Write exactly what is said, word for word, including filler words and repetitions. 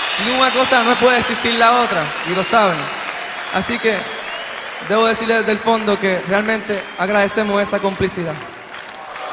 sin una cosa no puede existir la otra, y lo saben. Así que debo decirles desde el fondo que realmente agradecemos esa complicidad.